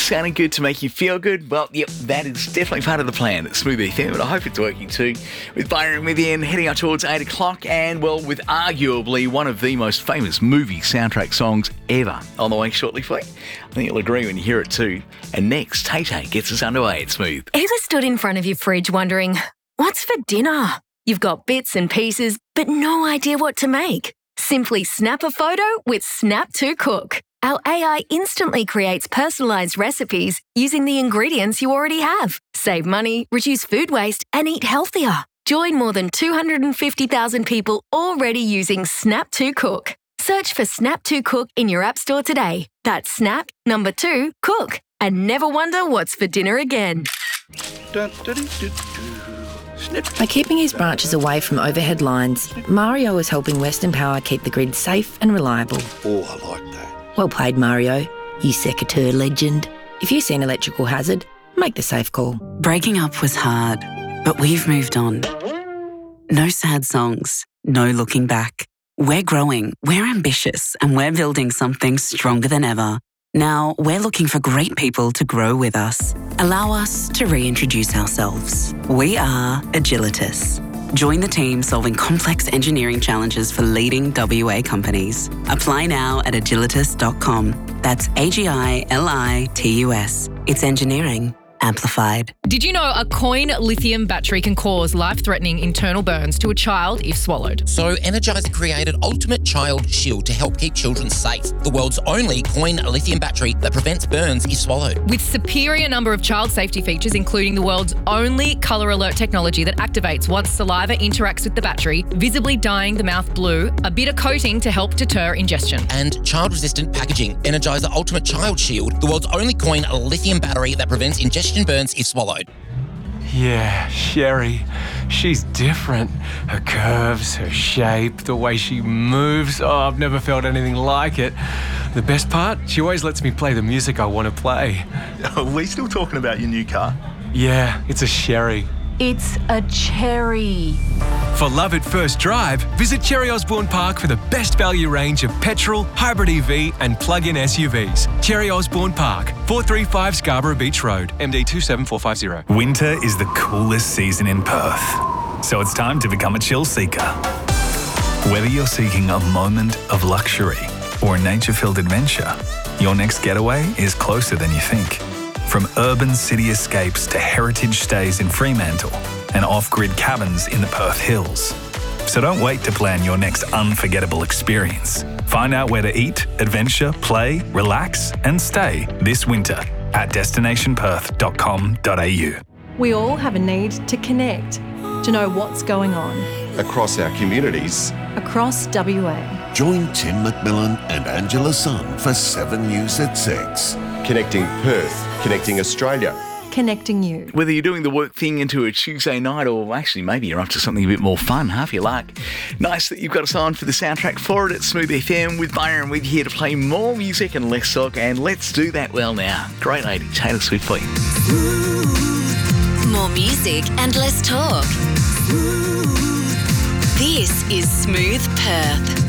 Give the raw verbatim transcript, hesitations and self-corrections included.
sounding good to make you feel good? Well, yep, that is definitely part of the plan at Smooth F M, and I hope it's working too. With Byron with Ian heading up towards eight o'clock, and well, with arguably one of the most famous movie soundtrack songs ever on the way shortly for you. I think you'll agree when you hear it too. And next, Tay Tay gets us underway at Smooth. Ever stood in front of your fridge wondering, what's for dinner? You've got bits and pieces, but no idea what to make. Simply snap a photo with Snap to Cook. Our A I instantly creates personalised recipes using the ingredients you already have. Save money, reduce food waste, and eat healthier. Join more than two hundred fifty thousand people already using Snap to Cook. Search for Snap to Cook in your app store today. That's Snap, number two, Cook. And never wonder what's for dinner again. By keeping his branches away from overhead lines, Mario is helping Western Power keep the grid safe and reliable. Oh, I like that. Well played, Mario, you secateur legend. If you see an electrical hazard, make the safe call. Breaking up was hard, but we've moved on. No sad songs, no looking back. We're growing, we're ambitious, and we're building something stronger than ever. Now, we're looking for great people to grow with us. Allow us to reintroduce ourselves. We are Agilitas. Join the team solving complex engineering challenges for leading W A companies. Apply now at agilitas dot com. That's A G I L I T U S. It's engineering amplified. Did you know a coin lithium battery can cause life-threatening internal burns to a child if swallowed? So Energizer created Ultimate Child Shield to help keep children safe. The world's only coin lithium battery that prevents burns if swallowed. With superior number of child safety features, including the world's only colour alert technology that activates once saliva interacts with the battery, visibly dyeing the mouth blue, a bitter coating to help deter ingestion. And child-resistant packaging. Energizer Ultimate Child Shield, the world's only coin lithium battery that prevents ingestion burns if swallowed. Yeah, Sherry. She's different. Her curves, her shape, the way she moves. Oh, I've never felt anything like it. The best part? She always lets me play the music I want to play. Are we still talking about your new car? Yeah, it's a Sherry. It's a cherry. For love at first drive, visit Cherry Osborne Park for the best value range of petrol, hybrid E V and plug-in S U Vs. Cherry Osborne Park, four thirty-five Scarborough Beach Road, M D two seven four five zero. Winter is the coolest season in Perth, so it's time to become a chill seeker. Whether you're seeking a moment of luxury or a nature-filled adventure, your next getaway is closer than you think. From urban city escapes to heritage stays in Fremantle and off-grid cabins in the Perth Hills. So don't wait to plan your next unforgettable experience. Find out where to eat, adventure, play, relax and stay this winter at destination perth dot com dot a u. We all have a need to connect, to know what's going on. Across our communities. Across W A. Join Tim McMillan and Angela Sun for seven News at six. Connecting Perth, connecting Australia. Connecting you. Whether you're doing the work thing into a Tuesday night or actually maybe you're up to something a bit more fun, half your luck. Nice that you've got us on for the soundtrack for it at Smooth F M with Byron with you here to play more music and less talk, and let's do that well now. Great lady, Taylor Swift for you. More music and less talk. This is Smooth Perth.